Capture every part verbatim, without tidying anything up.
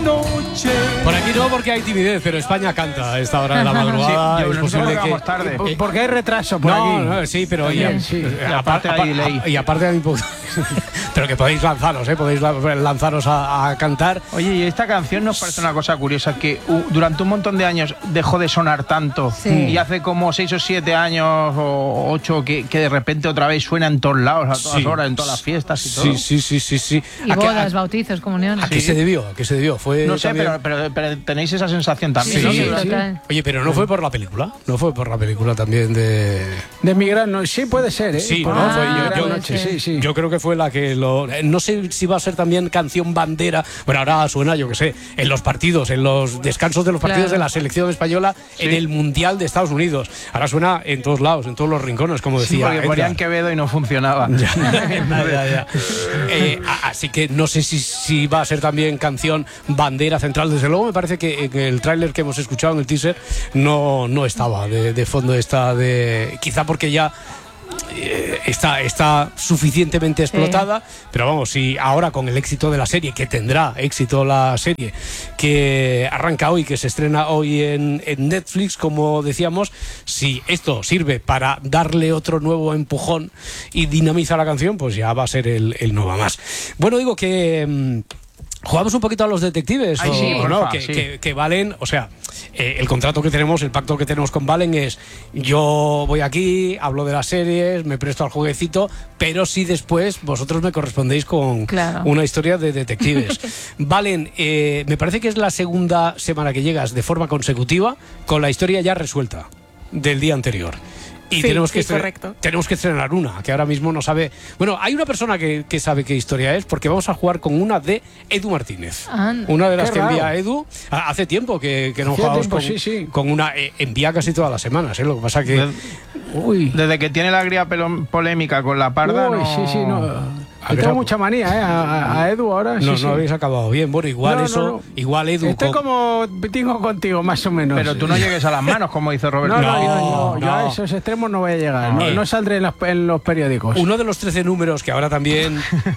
Por aquí no, porque hay timidez, pero España canta a esta hora de la madrugada. Sí, yo, es posible que tarde. Eh, porque hay retraso por no, aquí. No, sí, pero y, También, sí. y aparte aparte hay ley. Y aparte hay un poco. Pero que podéis lanzaros, ¿eh? Podéis lanzaros a, a cantar. Oye, y esta canción nos parece una cosa curiosa, que uh, durante un montón de años dejó de sonar tanto. Sí. Y hace como seis o siete años o ocho que, que de repente otra vez suena en todos lados, a todas Sí. horas, en todas las fiestas y todo. Sí, sí, sí, sí, sí. Y ¿A qué- bodas, a- bautizos, comuniones. ¿A qué se debió? ¿A qué se debió? Fue No sé, también- pero, pero, pero tenéis esa sensación también, Sí, ¿no? sí, Que- sí. Total. Oye, pero no fue por la película. No fue por la película también de. De Migrano, no, sí puede ser, ¿eh? Sí, Por ¿no? la Fue- yo- Gran yo- Noche, sí, sí. Yo creo que fue la que lo. eh, No sé si va a ser también canción bandera. Bueno, ahora suena, yo que sé, en los partidos, en los descansos de los partidos Claro. de la selección española en el Mundial de Estados Unidos. Ahora suena en todos lados, en todos los rincones, como Sí, decía. porque Edgar. ponían Quevedo y no funcionaba. Ya, ya, ya. Eh, a- así que no sé si, si va a ser también canción bandera central. Desde luego me parece que en el tráiler que hemos escuchado, en el teaser, no, no estaba de, de fondo esta de... Quizá porque ya eh, está, está suficientemente explotada, pero vamos, si ahora con el éxito de la serie, que tendrá éxito la serie, que arranca hoy, que se estrena hoy en, en Netflix, como decíamos, si esto sirve para darle otro nuevo empujón y dinamiza la canción, pues ya va a ser el, el Nova Más. Bueno, digo que... mm, ¿jugamos un poquito a los detectives? Ay, o, sí, o no? porfa, que, sí. que- que Valen, o sea, eh, el contrato que tenemos, el pacto que tenemos con Valen es: yo voy aquí, hablo de las series, me presto al jueguecito, pero si después vosotros me correspondéis con Claro. una historia de detectives. Valen, eh, me parece que es la segunda semana que llegas de forma consecutiva con la historia ya resuelta del día anterior. Y Sí, tenemos, que sí, estre- correcto. tenemos que estrenar una, que ahora mismo no sabe... Bueno, hay una persona que, que sabe qué historia es, porque vamos a jugar con una de Edu Martínez. Anda. Una de las Qué que envía raro. Edu. Ha- Hace tiempo que, que no Hacía jugamos tiempo, con, sí, sí. con una... eh, envía casi todas las semanas, ¿eh? Lo que pasa que... Desde, Uy. desde que tiene la gría pelo- polémica con la parda, Uy, no... sí, sí, no. A Le ver, tengo a- mucha manía, ¿eh? A, a- a Edu ahora. No, sí, no sí. habéis acabado bien. Bueno, igual No, eso... no, no. Igual Edu... Estoy con- como tengo contigo, más o menos. Pero tú no llegues a las manos, como dice Roberto. No, no, No, yo, yo- yo no. a esos extremos no voy a llegar. No, Eh. no saldré en los, en los periódicos. Uno de los trece números que ahora también...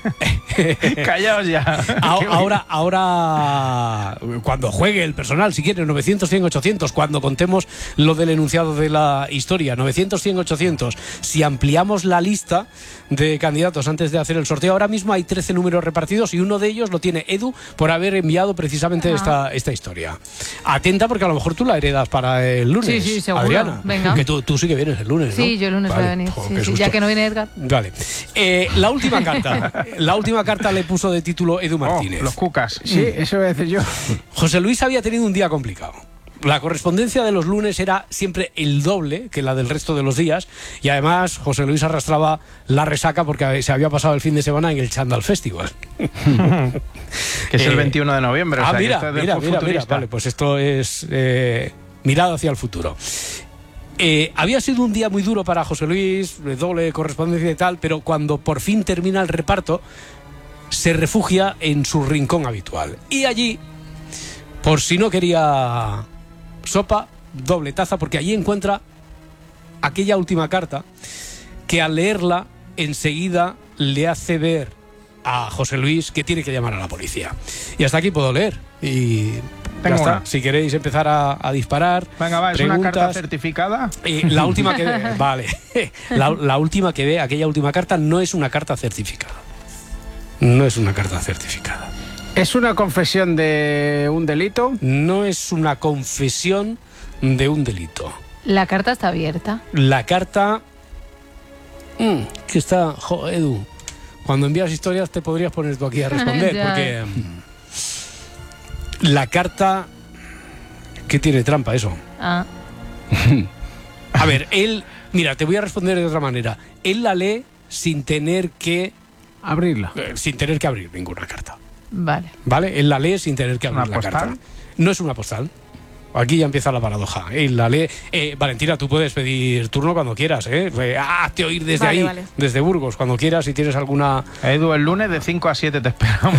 Callaos ya. A- Ahora, ahora, cuando juegue el personal, si quiere, novecientos, cien, ochocientos, cuando contemos lo del enunciado de la historia, novecientos, cien, ochocientos, si ampliamos la lista de candidatos antes de hacer el sorteo, ahora mismo hay trece números repartidos y uno de ellos lo tiene Edu por haber enviado precisamente esta, esta historia. Atenta, porque a lo mejor tú la heredas para el lunes. Sí, sí, seguro. Adriana, Venga. que tú, tú sí que vienes el lunes, ¿no? Sí, yo el lunes Vale. voy a venir. Jo, Sí, qué sí, susto. ya que no viene Edgar. Vale. Eh, la última carta. La última carta le puso de título Edu Oh, Martínez. los cucas. Sí, eso voy a decir yo. José Luis había tenido un día complicado. La correspondencia de los lunes era siempre el doble que la del resto de los días, y además José Luis arrastraba la resaca porque se había pasado el fin de semana en el Chandal Festival. Que es el Eh, veintiuno de noviembre. o Ah, sea, que mira, esto es de mira, mira, mira. futurista. Vale, pues esto es eh, mirada hacia el futuro. Eh, había sido un día muy duro para José Luis, de doble correspondencia y tal, pero cuando por fin termina el reparto, se refugia en su rincón habitual. Y allí, por si no quería sopa, doble taza, porque allí encuentra aquella última carta que al leerla enseguida le hace ver a José Luis que tiene que llamar a la policía. Y hasta aquí puedo leer. Y ya Tengo está. una. Si queréis empezar a, a disparar. Venga, va, es una carta preguntas. certificada. Y la última que ve, vale. La, la última que ve, aquella última carta, no es una carta certificada. No es una carta certificada. ¿Es una confesión de un delito? No es una confesión de un delito. La carta está abierta. La carta... mm, que está... Jo, Edu, cuando envías historias te podrías poner tú aquí a responder, Ya. porque... mm, la carta... ¿Qué tiene trampa eso? Ah, A ver, él... Mira, te voy a responder de otra manera. Él la lee sin tener que... Abrirla. eh, sin tener que abrir ninguna carta. vale. ¿Vale? Él la lee sin tener que abrir ¿Una la postal? carta. No es una postal. Aquí ya empieza la paradoja. Él la lee. Eh, Valentina, tú puedes pedir turno cuando quieras, ¿eh? Eh, Hazte oír desde Vale, ahí, vale. desde Burgos, cuando quieras, si tienes alguna... Edu, el lunes de cinco a siete te esperamos.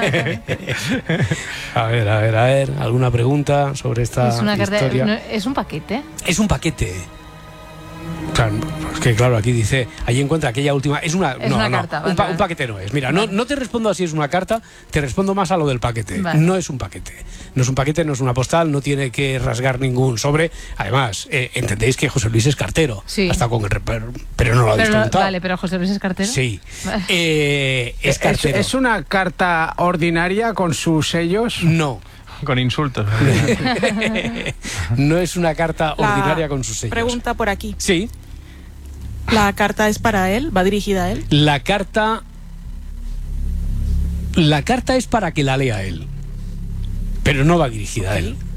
A ver, a ver, a ver, alguna pregunta sobre esta Es una carta. historia. no, es un paquete. Es un paquete. Claro, es que claro, aquí dice, ahí encuentra aquella última, es una, Es no, una no, carta, un, vale, pa- vale. un paquete no es. Mira, no, no te respondo así es una carta, te respondo más a lo del paquete. Vale. No es un paquete, no es un paquete, no es una postal, no tiene que rasgar ningún sobre. Además, eh, entendéis que José Luis es cartero, Sí. hasta con el reparo, pero no lo habéis Pero, preguntado. vale, pero José Luis es cartero. Sí, Vale. Eh, es Es, cartero. es una carta ordinaria con sus sellos. No, Con insultos. no es una carta La ordinaria con sus sellos. Pregunta por aquí. Sí, ¿La carta es para él? ¿Va dirigida a él? la carta, la carta es para que la lea él, pero no va dirigida a él.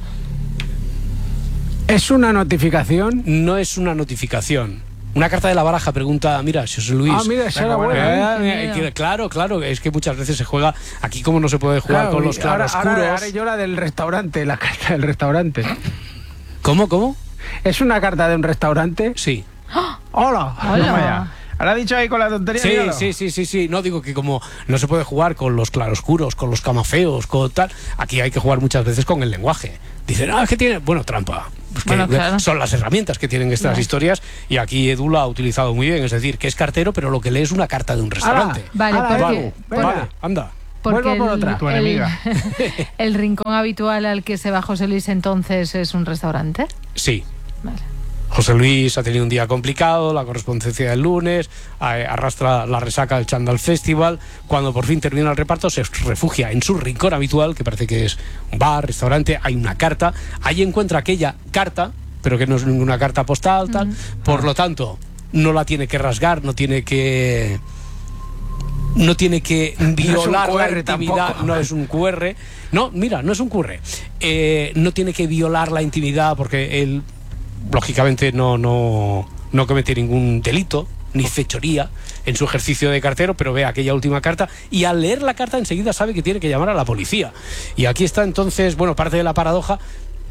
Es una notificación. No es una notificación. Una carta de la baraja pregunta, mira, José Luis. Ah, mira, esa era Venga, buena. Eh, Qué eh, miedo. que- claro, claro, es que muchas veces se juega aquí como no se puede jugar Claro, con los y ahora, claroscuros. ahora, ahora yo la del restaurante, la carta del restaurante. ¿Cómo, cómo? ¿Es una carta de un restaurante? Sí. ¡Hola! Hola. Toma ya. Ahora ha dicho ahí con la tontería. Sí, míralo. sí, sí, sí, sí. No digo que como no se puede jugar con los claroscuros, con los camafeos, con tal, aquí hay que jugar muchas veces con el lenguaje. Dicen, ah, es que tiene, bueno, trampa. Pues que Bueno, claro. son las herramientas que tienen estas Vale. historias y aquí Edu lo ha utilizado muy bien, es decir, que es cartero, pero lo que lee es una carta de un restaurante. Vale, Ala, porque, vale, por- venga. Vale, anda. porque Vuelvo por el, otra. Tu el- enemiga. el rincón habitual al que se va José Luis entonces es un restaurante. Sí. Vale. José Luis ha tenido un día complicado, la correspondencia del lunes, a- arrastra la resaca del Chandal Festival. Cuando por fin termina el reparto, se refugia en su rincón habitual, que parece que es un bar, restaurante. Hay una carta. Ahí encuentra aquella carta, pero que no es ninguna carta postal, tal. Por lo tanto, no la tiene que rasgar, no tiene que. No tiene que violar Q la R intimidad, tampoco. no es un Q R. No, mira, no es un Q R. Eh, no tiene que violar la intimidad porque él, lógicamente, no, no, no comete ningún delito ni fechoría en su ejercicio de cartero, pero ve aquella última carta y al leer la carta enseguida sabe que tiene que llamar a la policía. Y aquí está entonces, bueno, parte de la paradoja.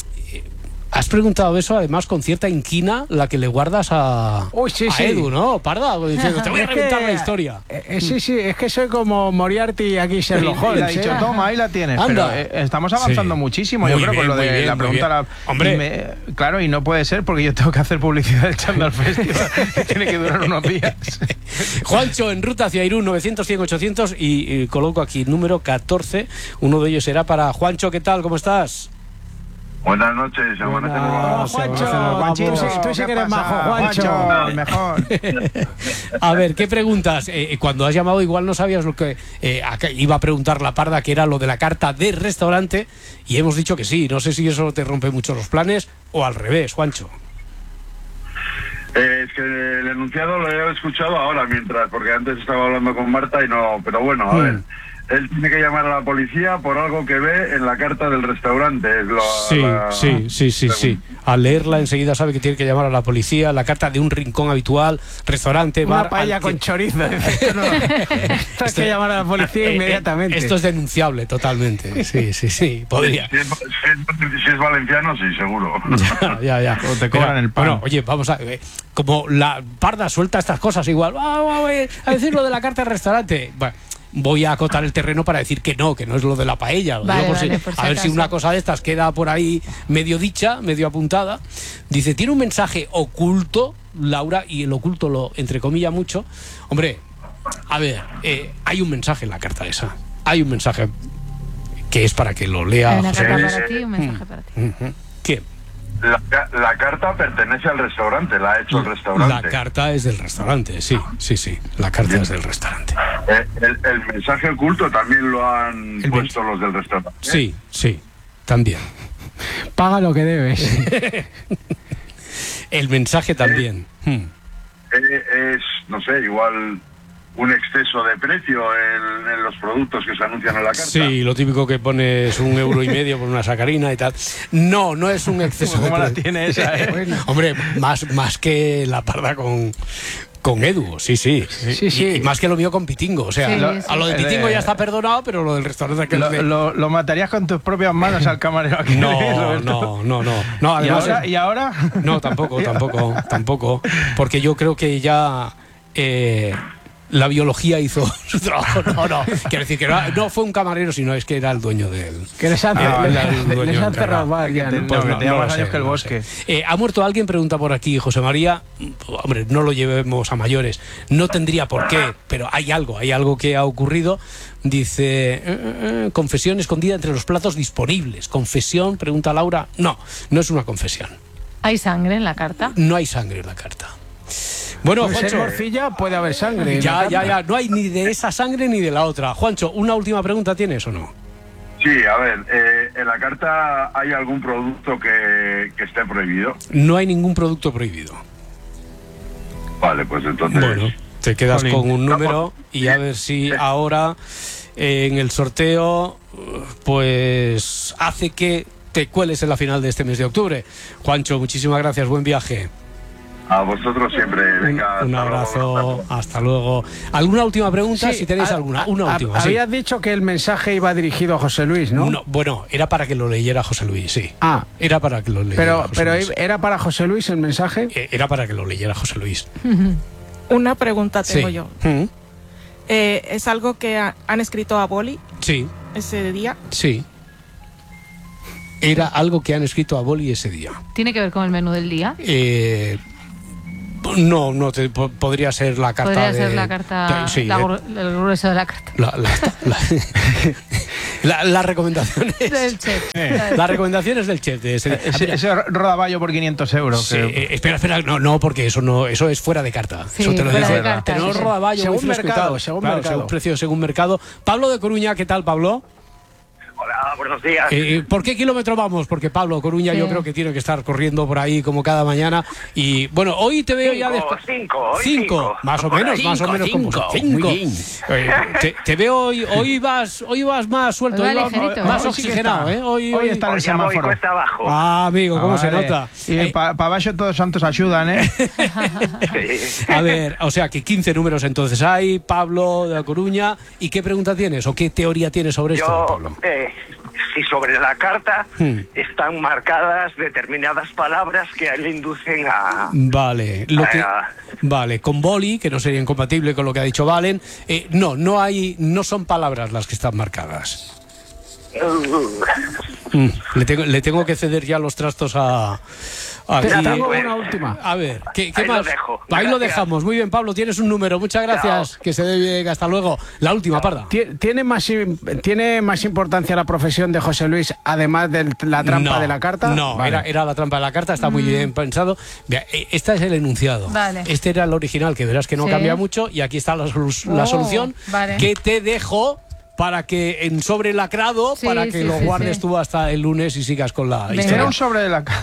Has preguntado eso además con cierta inquina la que le guardas a, Uy, sí, a sí. Edu, ¿no? Parda, diciendo, te voy a Es que- reventar la historia. eh, eh, sí, sí, es que soy como Moriarty aquí Y, Sherlock y le ha Holmes. dicho, ¿eh? toma, ahí la tienes. Anda. Pero eh, estamos avanzando Sí. muchísimo, Muy yo creo, bien, con lo muy de bien, la muy pregunta. bien. La, Hombre. y me- claro, y no puede ser porque yo tengo que hacer publicidad del Chandal Festival, que tiene que durar unos días. Juancho, en ruta hacia Irún, novecientos, cien, ochocientos, y, y coloco aquí número catorce. Uno de ellos será para Juancho. ¿Qué tal? ¿Cómo estás? Buenas noches, Amanece Buenas. Nueva. Ah, Juancho, Juancho, Juancho, tú sí- tú sí ¿qué que eres pasa, majo, Juancho. Juancho, mejor. A ver, ¿qué preguntas? Eh, eh, cuando has llamado igual no sabías lo que eh, a qué iba a preguntar la Parda, que era lo de la carta de restaurante, y hemos dicho que sí. No sé si eso te rompe mucho los planes o al revés, Juancho. Eh, es que el enunciado lo he escuchado ahora mientras, porque antes estaba hablando con Marta y no, pero bueno, a Hmm. ver. Él tiene que llamar a la policía por algo que ve en la carta del restaurante. Es lo- Sí, la- sí, sí, sí, sí. Al leerla enseguida sabe que tiene que llamar a la policía. La carta de un rincón habitual, restaurante, Una bar. paella al con que- chorizo. Dice, esto no- esto hay que llamar a la policía Eh, eh, inmediatamente. Esto es denunciable totalmente. Sí, sí, sí. Podría. Si es, si es- si es valenciano, sí, seguro. Ya, ya, ya. O te cobran Mira, el pan. Bueno, oye, vamos a ver. Como la Parda suelta estas cosas igual. "Ah, vamos a decir lo de la carta del restaurante. Bueno, voy a acotar el terreno para decir que no, que no es lo de la paella. Lo Vale, digo por vale, si- por si a ver si acaso. una cosa de estas queda por ahí medio dicha, medio apuntada. Dice, tiene un mensaje oculto, Laura, y el oculto lo entrecomilla mucho. Hombre, a ver, eh, hay un mensaje en la carta esa. Hay un mensaje que es para que lo lea Hay una José carta Luis. para ti y un mensaje para ti. Ujú. ¿Qué? La, ca- la carta pertenece al restaurante, la ha hecho el La restaurante. carta es del restaurante, sí, sí, sí. La carta es del restaurante. Eh, el, el mensaje oculto también lo han El puesto los del restaurante. Sí, sí, también. Paga lo que debes. El mensaje también. Hmm. Eh, es, no sé, igual un exceso de precio en, en los productos que se anuncian en la carta. Sí, lo típico que pones un euro y medio por una sacarina y tal. No, no es un exceso de ¿Cómo la precio. tiene esa, eh? Hombre, más, más que la Parda con, con Edu, sí, sí. Sí, sí. Y, y más que lo mío con Pitingo. O sea, Sí, lo- sí. a lo de El de- Pitingo ya está perdonado, pero lo del restaurante que Lo, de- lo- lo matarías con tus propias manos al camarero aquí. No, Roberto. no, no, no. No, ¿Y además, ahora? ¿Y ahora? no, tampoco, tampoco, tampoco. Porque yo creo que ya. eh, La biología hizo su trabajo. No, no. Quiero decir que no, no fue un camarero, sino es que era el dueño de él. Que les han, Ah, les, era el dueño les han encargado. cerrado varias, Que ¿no? te- Pues que no, tenía no más lo años sé, que el no lo bosque. sé. Eh, ha muerto alguien, pregunta por aquí José María. Hombre, no lo llevemos a mayores. No tendría por qué, pero hay algo, hay algo que ha ocurrido. Dice, eh, eh, confesión escondida entre los platos disponibles. ¿Confesión? Pregunta Laura. No, no es una confesión. ¿Hay sangre en la carta? No hay sangre en la carta. Bueno, Pues en Juancho. morcilla puede haber sangre. en Ya, la ya, carta. ya. No hay ni de esa sangre ni de la otra. Juancho, ¿una última pregunta tienes o no? Sí, a ver, eh, en la carta hay algún producto que, que esté prohibido. No hay ningún producto prohibido. Vale, pues entonces... Bueno, te quedas Jolín. con un número y a ver si ahora eh, en el sorteo pues hace que te cueles en la final de este mes de octubre. Juancho, muchísimas gracias, buen viaje. A vosotros siempre, Un, venga. un hasta abrazo, luego. hasta luego. ¿Alguna última pregunta? Sí, si tenéis a- alguna, a- una a- última. sí. Habías dicho que el mensaje iba dirigido a José Luis, ¿no? No, bueno, era para que lo leyera José Luis, sí. Ah, Era para que lo leyera pero, José pero Luis. ¿era para José Luis el mensaje? Eh, Era para que lo leyera José Luis. Una pregunta tengo Sí. yo. Mm, Eh, ¿Es algo que ha- han escrito a boli Sí, ese día? sí. Era algo que han escrito a Boli ese día. ¿Tiene que ver con el menú del día? Eh, no, no, te- po- podría ser la carta. Podría de- ser la carta, de- sí, la de- gru- el grueso de la carta. la, la, la- la- las recomendaciones. Del chef. Las recomendaciones del chef de ese día. Ese, ese rodaballo por quinientos euros. Sí, que- eh, espera, espera, no, no, porque eso no, eso es fuera de carta. Sí, eso te lo fuera dice. de carta, Tenemos sí, sí. rodaballo Según muy fresco y mercado, tal. según Claro, mercado. según precio, según mercado. Pablo de Coruña, ¿qué tal, Pablo? Hola, buenos días. Eh, ¿Por qué kilómetro vamos? Porque Pablo Coruña Sí. yo creo que tiene que estar corriendo por ahí como cada mañana. Y bueno, hoy te veo ya Cinco, después. cinco, hoy Cinco, cinco. más o Por menos, ahí. más o menos como cinco, cinco. muy bien. Eh, te, te veo hoy, hoy vas, hoy vas más suelto, Hoy va hoy vas ligerito, más ¿eh? oxigenado, ¿eh? Hoy, Hoy hoy- está en el Hoy ya voy semáforo. cuesta abajo. Ah, amigo, cómo Ah, se vale. nota. Y Eh, para abajo todos santos ayudan, ¿eh? Sí. A ver, o sea que quince números entonces hay, Pablo de La Coruña. ¿Y qué pregunta tienes o qué teoría tienes sobre esto, Yo, Pablo? eh, si sobre la carta Hmm. están marcadas determinadas palabras que le inducen a... Vale, lo que, Ah. vale, con boli, que no sería incompatible con lo que ha dicho Valen, eh, no, no hay, no son palabras las que están marcadas. Mm, le, tengo, le tengo que ceder ya los trastos a... Te- aquí. tengo pues. una última. A ver, ¿qué, qué Ahí lo más? dejo. Ahí lo Gracias. dejamos. Muy bien, Pablo, tienes un número. Muchas gracias. Chao. Que se dé bien. Hasta luego. La última, Parda. Tie- ¿Tiene más, im- ¿Tiene más importancia la profesión de José Luis, además de la trampa No, de la carta? No, Vale. era, era la trampa de la carta, está muy bien pensado. Vea, eh, este es el enunciado. Vale. Este era el original, que verás que no Sí. cambia mucho. Y aquí está la, solu- la Oh, solución vale. que te dejo para que en sobre lacrado, Sí, para que sí, lo sí, guardes sí. tú hasta el lunes y sigas con la Venga. Era historia. un sobre de la cara.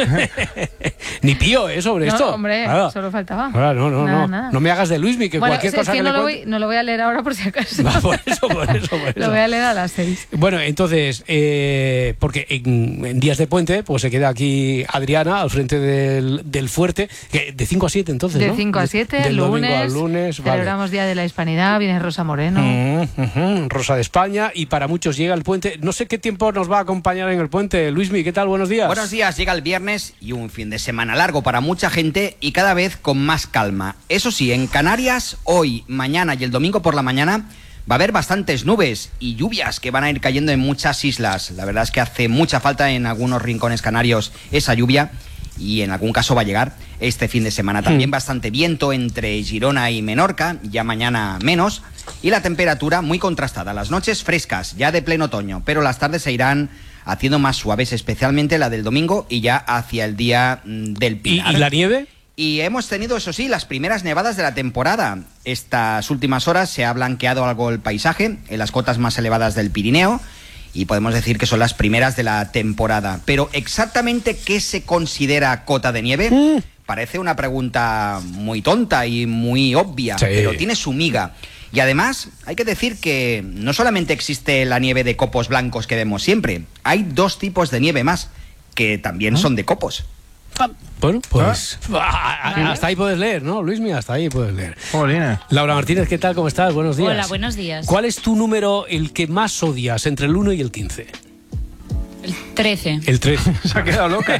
Ni pío, ¿eh? Sobre No, esto. hombre, Nada. solo faltaba. Ahora, no, no, Nada, no. nada. No me hagas de Luismi, que Bueno, cualquier es cosa que, que no, le lo cuente- voy, no lo voy a leer ahora por si acaso. Va, por eso, por eso, por eso. Lo voy a leer a las seis. Bueno, entonces, eh, porque en, en días de puente, pues se queda aquí Adriana al frente del, del fuerte, que de cinco a siete entonces, De ¿no? cinco a siete, del lunes, domingo al lunes, vale. celebramos Día de la Hispanidad, viene Rosa Moreno. Mm, ujú, Rosa de España, y para muchos llega el puente. No sé qué tiempo nos va a acompañar en el puente. Luismi, ¿qué tal? Buenos días. Buenos días, llega el viernes y un fin de semana largo para mucha gente y cada vez con más calma. Eso sí, en Canarias, hoy, mañana y el domingo por la mañana va a haber bastantes nubes y lluvias que van a ir cayendo en muchas islas. La verdad es que hace mucha falta en algunos rincones canarios esa lluvia y en algún caso va a llegar este fin de semana. También bastante viento entre Girona y Menorca, ya mañana menos, y la temperatura muy contrastada. Las noches frescas, ya de pleno otoño, pero las tardes se irán haciendo más suaves, especialmente la del domingo y ya hacia el día mm, del ¿Y, Pilar. y la nieve? Y hemos tenido, eso sí, las primeras nevadas de la temporada. Estas últimas horas se ha blanqueado algo el paisaje en las cotas más elevadas del Pirineo y podemos decir que son las primeras de la temporada. Pero exactamente qué se considera cota de nieve parece una pregunta muy tonta y muy obvia, Sí. pero tiene su miga. Y además hay que decir que no solamente existe la nieve de copos blancos que vemos siempre, hay dos tipos de nieve más que también son de copos. Bueno, pues ah, ah, hasta ahí puedes leer, ¿no, Luismi? Hasta ahí puedes leer. Jolines. Laura Martínez, ¿qué tal? ¿Cómo estás? Buenos días. Hola, buenos días. ¿Cuál es tu número, el que más odias, entre el uno y el quince? El trece. El trece. Se ha quedado loca.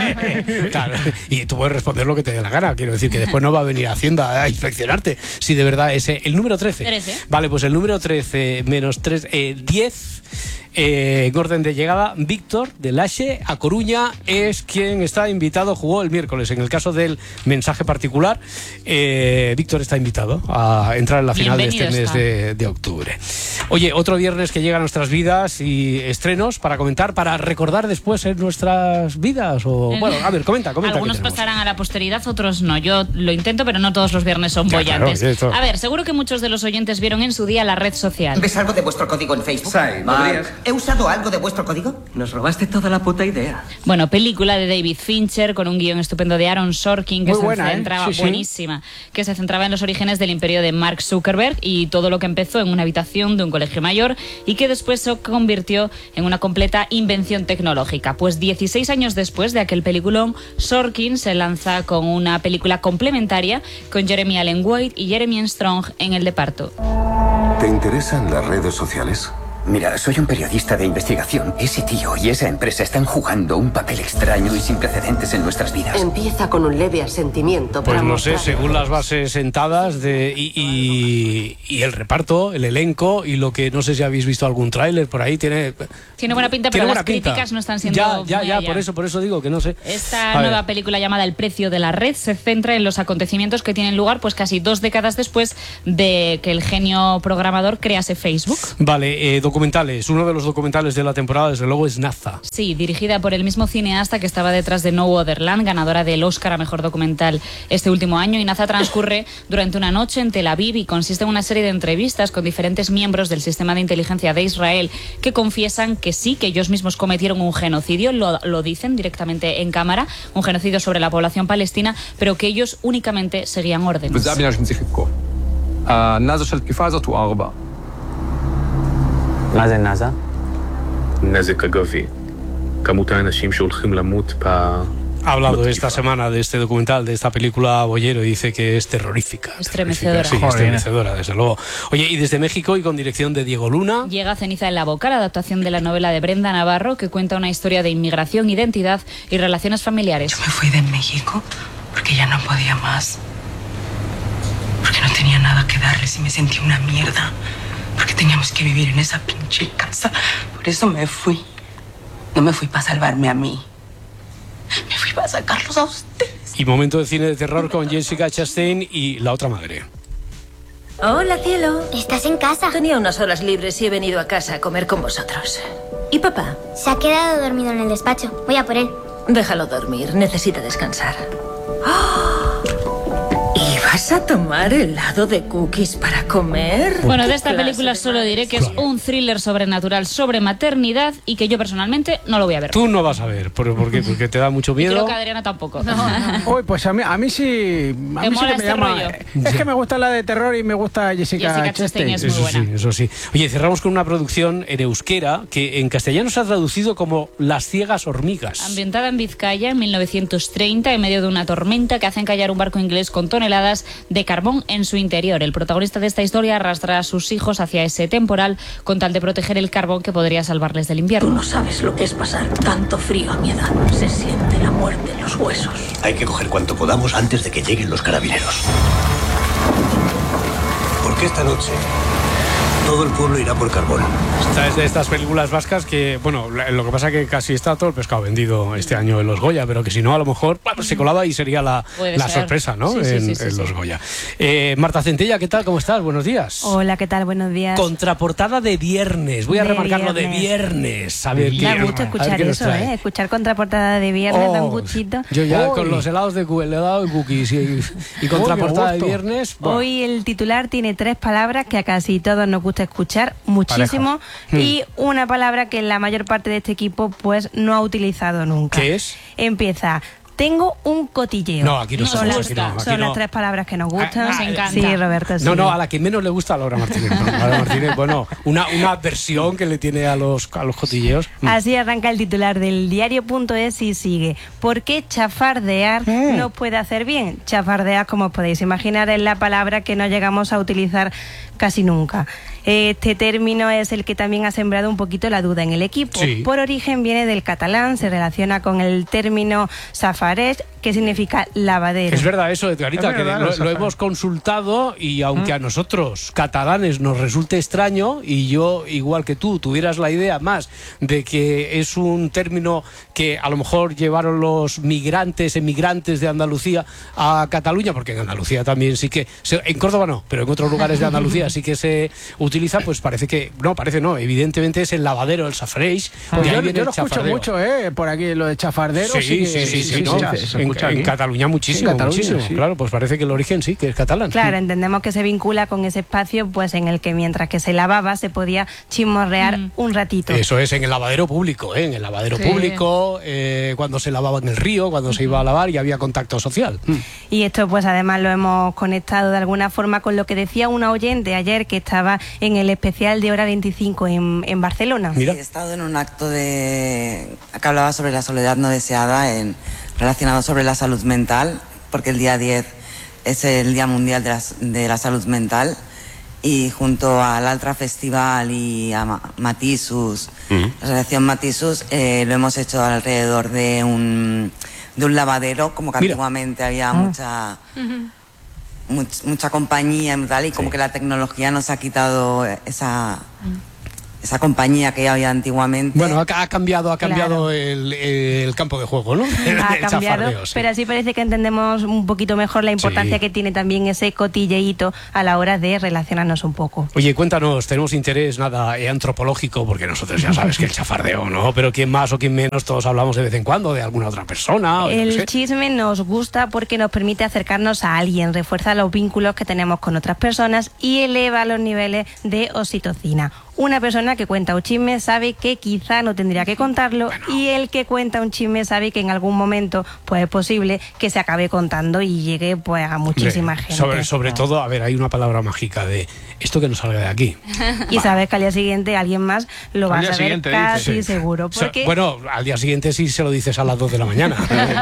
Claro, y tú puedes responder lo que te dé la gana. Quiero decir que después no va a venir Hacienda a inspeccionarte si de verdad es el número trece. trece. Vale, pues el número trece menos tres, eh, diez. Eh, en orden de llegada, Víctor de Laxe a Coruña es quien está invitado, jugó el miércoles. En el caso del mensaje particular, eh, Víctor está invitado a entrar en la final Bienvenido de este mes de, de octubre. Oye, otro viernes que llega a nuestras vidas y estrenos para comentar, para recordar después en nuestras vidas. O bueno, a ver, comenta, comenta. Algunos pasarán a la posteridad, otros no. Yo lo intento, pero no todos los viernes son Ya, bollantes. claro, sí, a ver, seguro que muchos de los oyentes vieron en su día la red social. ¿Ves algo de vuestro código en Facebook? Sí, podrías. ¿He usado algo de vuestro código? Nos robaste toda la puta idea. Bueno, película de David Fincher con un guión estupendo de Aaron Sorkin que Muy se buena, ¿eh? centraba, Sí, sí. buenísima, que se centraba en los orígenes del imperio de Mark Zuckerberg y todo lo que empezó en una habitación de un colegio mayor y que después se convirtió en una completa invención tecnológica. Pues dieciséis años después de aquel peliculón, Sorkin se lanza con una película complementaria con Jeremy Allen White y Jeremy Strong en el reparto. ¿Te interesan las redes sociales? Mira, soy un periodista de investigación. Ese tío y esa empresa están jugando un papel extraño y sin precedentes en nuestras vidas. Empieza con un leve asentimiento. Pues para no sé, mostrar- según las bases sentadas de, y, y, y el reparto, el elenco y lo que no sé si habéis visto algún tráiler por ahí, tiene... Tiene buena pinta, tiene pero buena las pinta. críticas no están siendo Ya, ya, muy ya, allá. por eso, por eso digo que no sé. Esta A ver. nueva película llamada El precio de la red se centra en los acontecimientos que tienen lugar pues casi dos décadas después de que el genio programador crease Facebook. Vale, eh, documentales. Uno de los documentales de la temporada, desde luego, es Naza. Sí, dirigida por el mismo cineasta que estaba detrás de No Other Land, ganadora del Oscar a Mejor Documental este último año. Y Naza transcurre durante una noche en Tel Aviv y consiste en una serie de entrevistas con diferentes miembros del sistema de inteligencia de Israel que confiesan que sí, que ellos mismos cometieron un genocidio, lo, lo dicen directamente en cámara, un genocidio sobre la población palestina, pero que ellos únicamente seguían órdenes. בזה הבינה שאני צריך לתקוף. הנאזה של התקיפה הזאת הוא ארבע. מה זה נאזה? נזק אגבי. כמות האנשים שהולכים למות ב... Ha hablado esta semana de este documental, de esta película Bollero, y dice que es terrorífica. Estremecedora. Sí, Joder. estremecedora, desde luego. Oye, y desde México y con dirección de Diego Luna. Llega Ceniza en la boca, la adaptación de la novela de Brenda Navarro, que cuenta una historia de inmigración, identidad y relaciones familiares. Yo me fui de México porque ya no podía más. Porque no tenía nada que darles y me sentí una mierda. Porque teníamos que vivir en esa pinche casa. Por eso me fui. No me fui para salvarme a mí. Me fui para sacarlos a ustedes. Y momento de cine de terror con Jessica Chastain y La otra madre. Hola, cielo. ¿Estás en casa? Tenía unas horas libres y he venido a casa a comer con vosotros. ¿Y papá? Se ha quedado dormido en el despacho. Voy a por él. Déjalo dormir, necesita descansar. ¡Oh! ¿Y vas a tomar helado de cookies para comer? Bueno, de esta película solo diré que es un thriller sobrenatural sobre maternidad y que yo personalmente no lo voy a ver. Tú no vas a ver, ¿por, por qué? Porque te da mucho Y miedo. creo que Adriana tampoco. Uy, pues a mí, a mí sí, a ¿Te mí sí mola que me este llama. rollo? Es que me gusta la de terror y me gusta Jessica, Jessica Chastain. Chastain es muy Eso buena. sí, eso sí. Oye, cerramos con una producción en euskera que en castellano se ha traducido como Las ciegas hormigas. Ambientada en Vizcaya en mil novecientos treinta, en medio de una tormenta que hace encallar un barco inglés con toneladas de carbón en su interior. El protagonista de esta historia arrastra a sus hijos hacia ese temporal con tal de proteger el carbón que podría salvarles del invierno. Tú no sabes lo que es pasar tanto frío a mi edad. Se siente la muerte en los huesos. Hay que coger cuanto podamos antes de que lleguen los carabineros. Porque esta noche todo el pueblo irá por carbón. Esta es de estas películas vascas que, bueno, la- lo que pasa que casi está todo el pescado vendido este año en los Goya, pero que si no, a lo mejor bueno, se colaba y sería la, Puede la ser. sorpresa, ¿no? Sí, sí, en sí, sí, en sí. los Goya. Eh, Marta Centella, ¿qué tal? ¿Cómo estás? Buenos días. Hola, ¿qué tal? Buenos días. Contraportada de viernes. Voy a De remarcarlo de viernes. viernes. A ver, Da qué- gusto a ver escuchar qué nos eso, trae. ¿eh? Escuchar contraportada de viernes Oh, da un gustito. Yo ya Hoy- con los helados de cu- el helado de cookies y, y contraportada de gusto. viernes. buah. Hoy el titular tiene tres palabras que a casi todos nos gusta escuchar muchísimo Parejas. y una palabra que la mayor parte de este equipo pues no ha utilizado nunca. ¿Qué es? Empieza. Tengo un cotilleo. No, aquí no son, somos, las, aquí no, aquí son no. las tres palabras que nos gustan. Nos encanta. Sí, Roberto, sí. No, no, a la que menos le gusta a Laura Martínez. ¿no? Laura Martínez, bueno, una, una versión que le tiene a los, a los cotilleos. Mm. Así arranca el titular del diario.es y sigue. ¿Por qué chafardear Mm. no puede hacer bien? Chafardear, como os podéis imaginar, es la palabra que no llegamos a utilizar casi nunca. Este término es el que también ha sembrado un poquito la duda en el equipo. Sí. Por origen viene del catalán, se relaciona con el término safareig, que significa lavadero. Es verdad eso, Edgarita, Es que verdad, lo, los lo safareig. hemos consultado y aunque a nosotros, catalanes, nos resulte extraño, y yo, igual que tú, tuvieras la idea más de que es un término que a lo mejor llevaron los migrantes, emigrantes de Andalucía a Cataluña, porque en Andalucía también sí que, se, en Córdoba no, pero en otros lugares de Andalucía sí que se utiliza, pues parece que, no, parece no, evidentemente es el lavadero, el safareig, de ahí Yo, viene yo el lo escucho chafardeo. mucho, ¿eh? Por aquí lo de chafardero. Sí, sí, sí, sí, sí, no, en, en Cataluña muchísimo, En Cataluña, muchísimo. sí. Claro, pues parece que el origen sí, que es catalán. Claro, entendemos que se vincula con ese espacio pues en el que mientras que se lavaba se podía chismorrear Mm. un ratito. Eso es, en el lavadero público, ¿eh? En el lavadero Sí. público, eh, cuando se lavaba en el río, cuando se iba a lavar y había contacto social. Mm. Y esto pues además lo hemos conectado de alguna forma con lo que decía una oyente ayer que estaba en el especial de Hora veinticinco en, en Barcelona. Sí, he estado en un acto de que hablaba sobre la soledad no deseada, en, relacionado sobre la salud mental, porque el día diez es el Día Mundial de la, de la Salud Mental, y junto al Altra Festival y a Ma- Matisus, la Asociación Matisus, eh, lo hemos hecho alrededor de un, de un lavadero, como que Mira. antiguamente había Ah. mucha... much- mucha compañía y tal, y como que la tecnología nos ha quitado esa, esa compañía que había antiguamente. Bueno, ha, ha cambiado, ha cambiado Claro. el, el campo de juego, ¿no? Ha El cambiado, chafardeo, sí. pero así parece que entendemos un poquito mejor la importancia Sí. que tiene también ese cotilleíto a la hora de relacionarnos un poco. Oye, cuéntanos, tenemos interés nada eh, antropológico, porque nosotros ya sabes que el chafardeo, ¿no? Pero quién más o quién menos, todos hablamos de vez en cuando de alguna otra persona. O yo qué El sé. chisme nos gusta porque nos permite acercarnos a alguien, refuerza los vínculos que tenemos con otras personas y eleva los niveles de oxitocina. Una persona que cuenta un chisme sabe que quizá no tendría que contarlo, y el que cuenta un chisme sabe que en algún momento pues es posible que se acabe contando y llegue pues a muchísima Hombre, gente. Sobre, sobre todo, a ver, hay una palabra mágica de esto que no salga de aquí. Y sabes que al día siguiente alguien más lo va Al a día saber siguiente, casi dice. seguro. O sea, Porque, bueno, al día siguiente sí se lo dices a las dos de la mañana.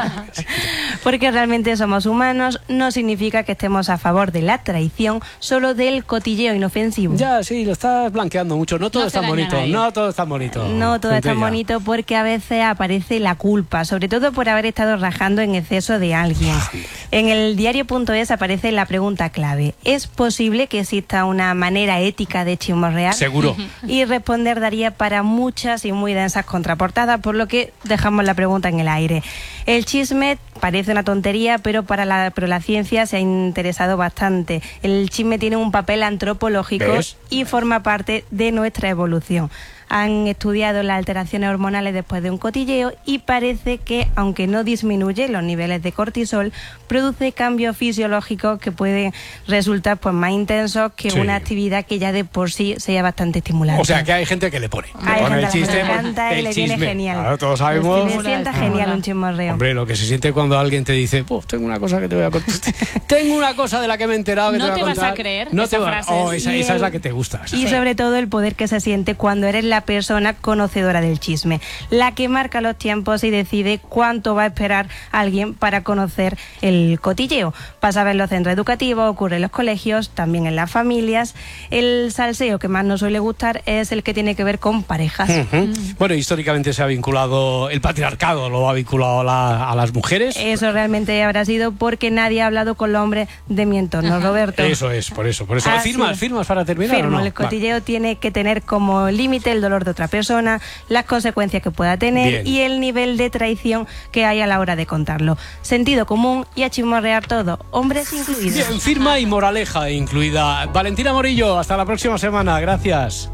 porque realmente somos humanos, no significa que estemos a favor de la traición, solo del cotilleo inofensivo. Ya, sí, lo estás blanqueando mucho. No todo No es tan se daña bonito. nadie. No todo es tan bonito. No todo es tan Centella. bonito porque a veces aparece la culpa, sobre todo por haber estado rajando en exceso de alguien. En el diario punto es aparece la pregunta clave: ¿es posible que exista una manera ética de chismorrear? Seguro. Y responder daría para muchas y muy densas contraportadas, por lo que dejamos la pregunta en el aire. El chisme parece una tontería, pero para la, pero la ciencia se ha interesado bastante. El chisme tiene un papel antropológico ¿Ves? y forma parte de nuestra evolución. Han estudiado las alteraciones hormonales después de un cotilleo y parece que, aunque no disminuye los niveles de cortisol, produce cambios fisiológicos que pueden resultar pues más intensos que Sí. una actividad que ya de por sí sea bastante estimulante. O sea, que hay gente que le pone. Le Hay pone el gente a la que chiste. le encanta y el le viene chisme. genial. Claro, todos sabemos. Le sienta genial un chismorreo. Hombre, lo que se siente cuando alguien te dice, "Puf, tengo una cosa que te voy a contar. Tengo una cosa de la que me he enterado que No te voy te a vas a contar". creer No esa te va- frase. Oh, esa, Y esa es el- la que te gusta. esa. Y sobre todo el poder que se siente cuando eres la persona conocedora del chisme, la que marca los tiempos y decide cuánto va a esperar alguien para conocer el cotilleo. Pasa a ver en los centros educativos, ocurre en los colegios, también en las familias. El salseo que más nos suele gustar es el que tiene que ver con parejas. Ujú. Bueno, históricamente se ha vinculado, el patriarcado lo ha vinculado a, la- a las mujeres. Eso realmente habrá sido porque nadie ha hablado con los hombres de mi entorno, Roberto. Eso es, por eso. Por eso. Así ¿Firmas, es. firmas para terminar Firmo, o no? el cotilleo tiene que tener como límite el dolor de otra persona, las consecuencias que pueda tener Bien. y el nivel de traición que hay a la hora de contarlo. Sentido común y a chismorrear todo, hombres incluidos. Bien, firma y moraleja incluida. Valentina Morillo, hasta la próxima semana. Gracias.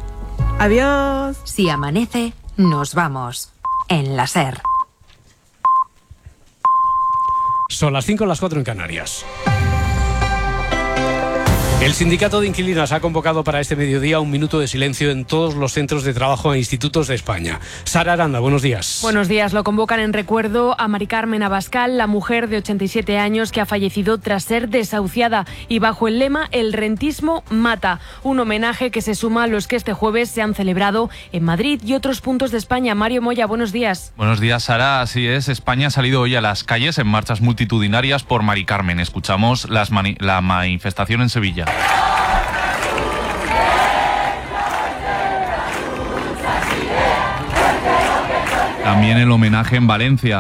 Adiós. Si amanece, nos vamos. En la SER. Son las cinco, las cuatro en Canarias. El Sindicato de Inquilinas ha convocado para este mediodía un minuto de silencio en todos los centros de trabajo e institutos de España. Sara Aranda, buenos días. Buenos días. Lo convocan en recuerdo a Mari Carmen Abascal, la mujer de ochenta y siete años que ha fallecido tras ser desahuciada, y bajo el lema "El rentismo mata", un homenaje que se suma a los que este jueves se han celebrado en Madrid y otros puntos de España. Mario Moya, buenos días. Buenos días, Sara. Así es, España ha salido hoy a las calles en marchas multitudinarias por Mari Carmen. Escuchamos las mani- la manifestación en Sevilla. También el homenaje en Valencia.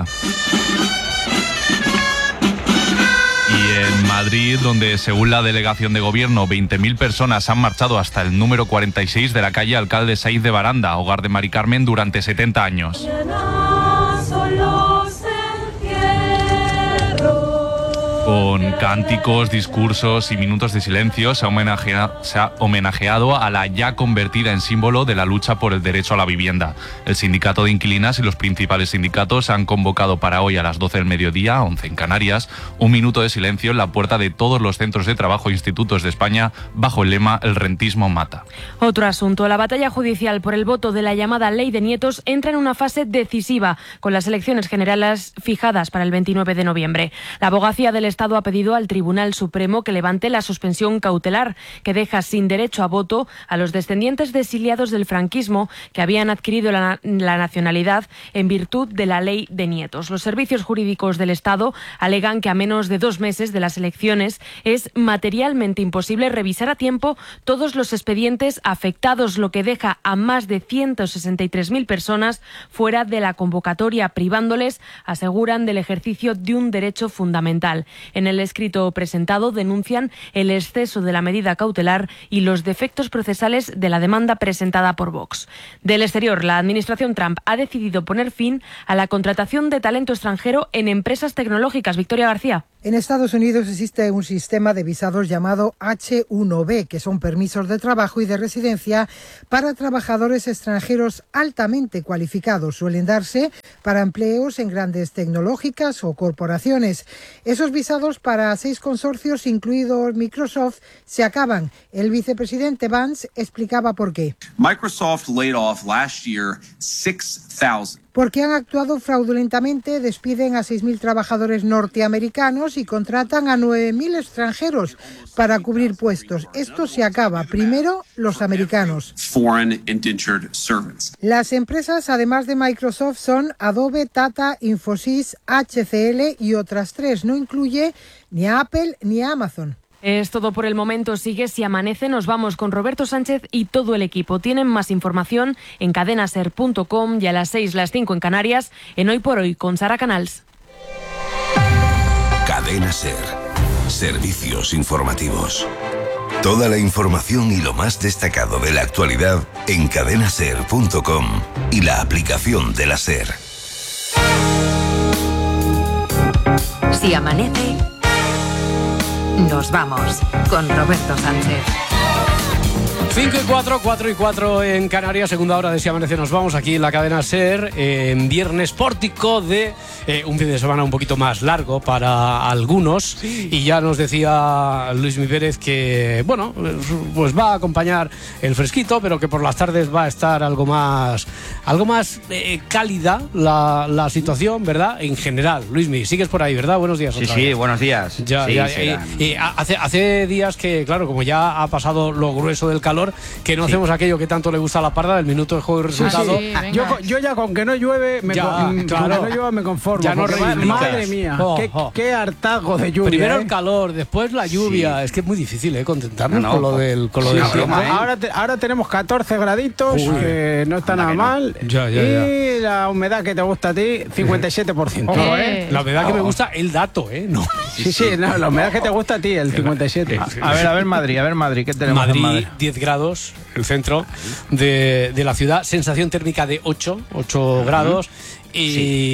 Y en Madrid, donde según la delegación de gobierno, veinte mil personas han marchado hasta el número cuarenta y seis de la calle Alcalde Saiz de Baranda, hogar de Mari Carmen, durante setenta años. Con cánticos, discursos y minutos de silencio se ha, homenajea, se ha homenajeado a la ya convertida en símbolo de la lucha por el derecho a la vivienda. El sindicato de inquilinas y los principales sindicatos han convocado para hoy a las doce del mediodía, once en Canarias, un minuto de silencio en la puerta de todos los centros de trabajo e institutos de España bajo el lema "El rentismo mata". Otro asunto, la batalla judicial por el voto de la llamada Ley de Nietos entra en una fase decisiva, con las elecciones generales fijadas para el veintinueve de noviembre. La abogacía del Estado ha pedido al Tribunal Supremo que levante la suspensión cautelar que deja sin derecho a voto a los descendientes de exiliados del franquismo que habían adquirido la, la nacionalidad en virtud de la Ley de Nietos. Los servicios jurídicos del Estado alegan que a menos de dos meses de las elecciones es materialmente imposible revisar a tiempo todos los expedientes afectados, lo que deja a más de ciento sesenta y tres mil personas fuera de la convocatoria, privándoles, aseguran, del ejercicio de un derecho fundamental. En el escrito presentado denuncian el exceso de la medida cautelar y los defectos procesales de la demanda presentada por Vox. Del exterior, la administración Trump ha decidido poner fin a la contratación de talento extranjero en empresas tecnológicas. Victoria García. En Estados Unidos existe un sistema de visados llamado H uno B, que son permisos de trabajo y de residencia para trabajadores extranjeros altamente cualificados. Suelen darse para empleos en grandes tecnológicas o corporaciones. Esos visados para seis consorcios, incluido Microsoft, se acaban. El vicepresidente Vance explicaba por qué. Microsoft laid off last year six thousand. Porque han actuado fraudulentamente, despiden a seis mil trabajadores norteamericanos y contratan a nueve mil extranjeros para cubrir puestos. Esto se acaba. Primero, los americanos. Foreign indentured servants. Las empresas, además de Microsoft, son Adobe, Tata, Infosys, H C L y otras tres. No incluye ni a Apple ni a Amazon. Es todo por el momento. Sigue Si Amanece. Nos vamos con Roberto Sánchez y todo el equipo. Tienen más información en cadena ser punto com y a las seis, las cinco en Canarias, en Hoy por Hoy con Sara Canals. Cadena Ser. Servicios informativos. Toda la información y lo más destacado de la actualidad en cadena ser punto com y la aplicación de la SER. Si amanece, nos vamos con Roberto Sánchez. cinco y cuatro, cuatro y cuatro en Canarias, segunda hora de Si Amanece. Nos vamos aquí en la cadena SER, eh, en viernes pórtico de eh, un fin de semana un poquito más largo para algunos. Sí. Y ya nos decía Luis Mi Pérez que, bueno, pues va a acompañar el fresquito, pero que por las tardes va a estar algo más, algo más eh, cálida la, la situación, ¿verdad? En general. Luismi, sigues por ahí, ¿verdad? Buenos días. Sí, sí, buenos días. Ya, sí, ya, y, y hace, hace días que, claro, como ya ha pasado lo grueso del calor, que no sí. hacemos aquello que tanto le gusta a la parda, del minuto de juego y resultado. Sí, sí. Yo, yo ya con que no llueve, me, ya, con, claro. con que no llueve me conformo. Ya no madre mía, oh, qué, oh. qué hartazgo de lluvia. Primero ¿eh? el calor, después la lluvia. Sí. Es que es muy difícil, ¿eh? Contentarnos no, no, con lo del, con lo sí, del tiempo. ¿eh? Ahora, te, ahora tenemos catorce graditos, Uy, que no está nada no. mal. Ya, ya, y ya. la humedad que te gusta a ti, cincuenta y siete por ciento. Oh, ¿eh? La humedad oh. que me gusta, el dato, ¿eh? No. Sí, sí, no, la humedad que te gusta a ti, el cincuenta y siete. A, a ver, a ver Madrid, a ver Madrid, ¿qué tenemos Madrid, en Madrid? diez grados, el centro de, de la ciudad, sensación térmica de ocho, ocho uh-huh. grados. Y,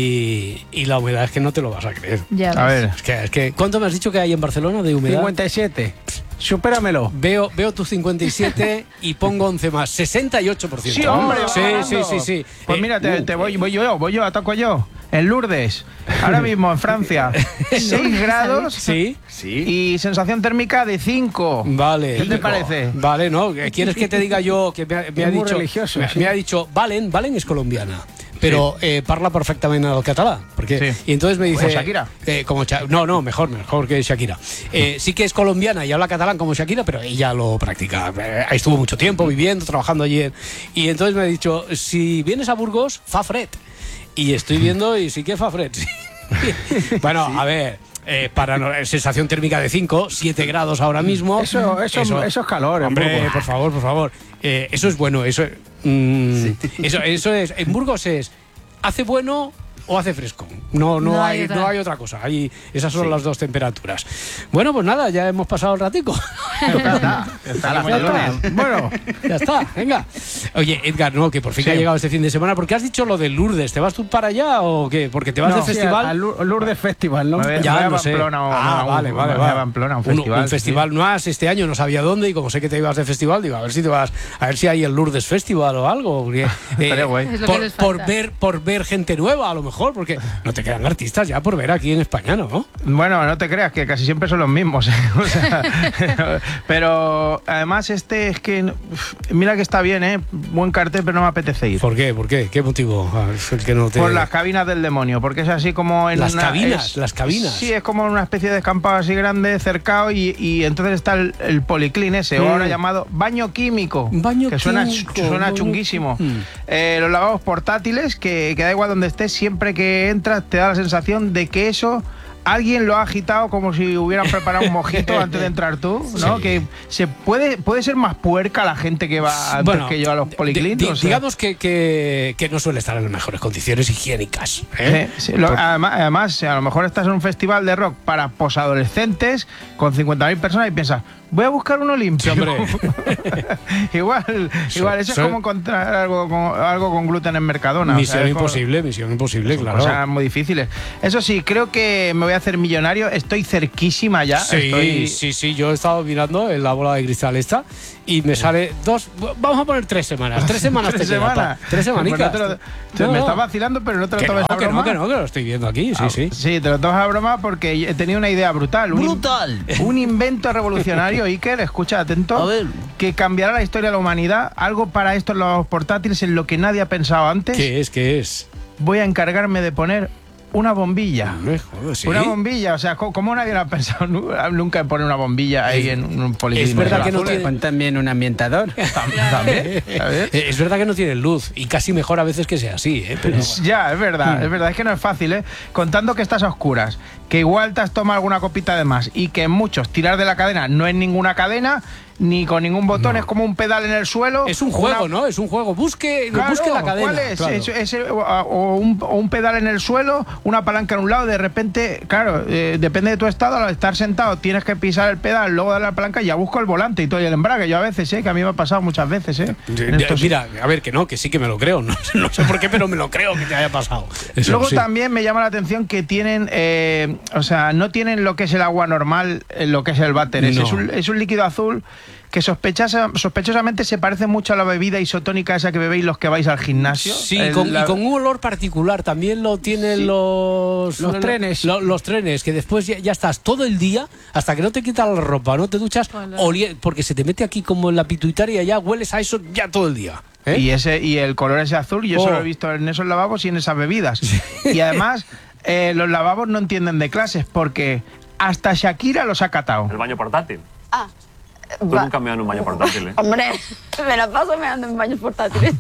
sí. y la humedad es que no te lo vas a creer. Ya a ver. Es que, es que, ¿cuánto me has dicho que hay en Barcelona de humedad? cincuenta y siete. Supéramelo. Veo, veo tus cincuenta y siete y pongo once más. sesenta y ocho por ciento. Sí, hombre. Sí, sí, sí, sí. Pues eh, mira, te, te voy, voy yo, voy yo, ataco yo. En Lourdes, ahora mismo en Francia, seis grados ¿Sí? ¿Sí? Y sensación térmica de cinco. Vale. ¿Qué te parece? Vale, ¿no? ¿Quieres que te diga yo que me ha, me ha dicho? Religioso, me, sí. me ha dicho, Valen, Valen es colombiana. Pero sí. eh, parla perfectamente el catalán. Porque, sí. Y entonces me dice... ¿Como Shakira? Eh, como Cha no, no, mejor, mejor que Shakira. Eh, sí que es colombiana y habla catalán como Shakira, pero ella lo practica. Eh, estuvo mucho tiempo viviendo, trabajando allí. En, y entonces me ha dicho, si vienes a Burgos, fa fred. Y estoy viendo y sí que fa fred. Sí. Bueno, sí. a ver... Eh, para sensación térmica de cinco, siete grados ahora mismo. Eso, eso, eso, eso es calor. Hombre, por favor, por favor. Eh, eso es bueno. Eso, mm, sí. eso, eso es. En Burgos es hace bueno o hace fresco. No, no, No hay, hay otra. no hay otra cosa. Hay, esas son Sí. las dos temperaturas. Bueno, pues nada, ya hemos pasado el ratico. Ya está, ya está, Ya como el está. lunes. Bueno, Ya está, venga. Oye, Edgar, no, que por fin Sí. ha llegado este fin de semana, porque has dicho lo de Lourdes. ¿Te vas tú para allá o qué? Porque te vas No, de sí, festival. al Lour- Lourdes Festival, ¿no? Me voy- Ya, me voy a no sé. Pamplona o- Ah, o- vale, o- vale, me voy a vale. Pamplona, un Un- festival, un sí. festival más este año, no sabía dónde, y como sé que te ibas de festival, digo, a ver si te vas, a ver si hay el Lourdes Festival o algo. porque, eh, Estaría guay. Es lo que por, les por falta. ver, por ver gente nueva, a lo mejor, porque no te quedan artistas ya por ver aquí en España, ¿no? Bueno, no te creas que casi siempre son los mismos. ¿eh? O sea, pero además este es que uf, mira que está bien, ¿eh? Buen cartel, pero no me apetece ir. ¿Por qué? ¿Por qué? ¿Qué motivo? Ah, es el que no te... Por las cabinas del demonio, porque es así como en Las una- cabinas, es- las cabinas. Sí, es como una especie de descampado así grande, cercado, y, y entonces está el, el policlín ese, o Mm. ahora llamado baño químico, Baño que suena, químico, suena baño- chunguísimo. Mm. Eh, los lavabos portátiles, que, que da igual donde estés, siempre que entras te da la sensación de que eso... Alguien lo ha agitado como si hubieran preparado un mojito antes de entrar tú, ¿no? Sí. Que se puede, puede ser más puerca la gente que va antes Bueno, que yo a los di- policlín. di- o sea. digamos que, que, que no suele estar en las mejores condiciones higiénicas. ¿eh? Sí, sí, lo- Por- además, además, a lo mejor estás en un festival de rock para posadolescentes con cincuenta mil personas y piensas, voy a buscar uno limpio. Sí, hombre. igual, igual, eso so- es como encontrar algo con, algo con gluten en Mercadona. o sea, Misión es como- imposible, misión imposible, son claro. cosas muy difíciles. Eso sí, creo que me voy a hacer millonario. Estoy cerquísima ya. Sí, estoy- sí, sí, yo he estado mirando en la bola de cristal esta y me sale dos, vamos a poner tres semanas, tres semanas Tres te queda, semanas. pa- tres Pues no semanicas. te lo- te- No, me no. estás vacilando, pero no te lo Que tomes no, a que broma. no, que no, que lo estoy viendo aquí, sí, Ah, sí. Sí, te lo tomas a broma porque he tenido una idea brutal. Un, ¡Brutal! Un invento revolucionario, Iker, escucha, atento. A ver. Que cambiará la historia de la humanidad. Algo para estos los portátiles en lo que nadie ha pensado antes. ¿Qué es? ¿Qué es? Voy a encargarme de poner una bombilla. Hombre, joder, ¿sí? Una bombilla, o sea, co- ¿cómo nadie lo ha pensado nu- nunca en poner una bombilla ahí Es- en un policlín? es verdad que no Azul, tiene- pon también un ambientador. También, ¿sabes? Eh, Es verdad que no tienen luz y casi mejor a veces que sea así, ¿eh? Pero, Ya, es verdad, Hmm. es verdad, es que no es fácil, ¿eh? Contando que estás a oscuras, que igual te has tomado alguna copita de más y que en muchos tirar de la cadena no es ninguna cadena, ni con ningún botón, es como un pedal en el suelo. es un juego, una- ¿no? Es un juego. Busque, Claro, busque la cadena. ¿cuál es? claro. Es- es- o, o un, o un pedal en el suelo, una palanca en un lado, de repente, claro, eh, depende de tu estado, al estar sentado tienes que pisar el pedal, luego darle a la palanca y ya busco el volante y todo y el embrague. Yo a veces, ¿eh? Que a mí me ha pasado muchas veces, ¿eh? En Ya, estos- Mira, a ver, que no, que sí que me lo creo. No, sé- no sé por qué, pero me lo creo que te haya pasado. Eso, Luego sí. también me llama la atención que tienen, eh, o sea, no tienen lo que es el agua normal, eh, lo que es el váter. Es, No. es un, es un líquido azul que sospechosa- sospechosamente se parece mucho a la bebida isotónica esa que bebéis los que vais al gimnasio. Sí, El- con, la- y con un olor particular. También lo tienen Sí. los, Los trenes. lo- los trenes, que después ya, ya estás todo el día, hasta que no te quitas la ropa, no te duchas, olie- porque se te mete aquí como en la pituitaria y ya hueles a eso ya todo el día. ¿eh? Y ese y el color ese azul, yo Oh. solo lo he visto en esos lavabos y en esas bebidas. Y además, eh, los lavabos no entienden de clases porque hasta Shakira los ha catado. El baño portátil. Ah, Tú va- nunca me das en un baño portátil, ¿eh? Hombre, me la paso meando en baños portátiles.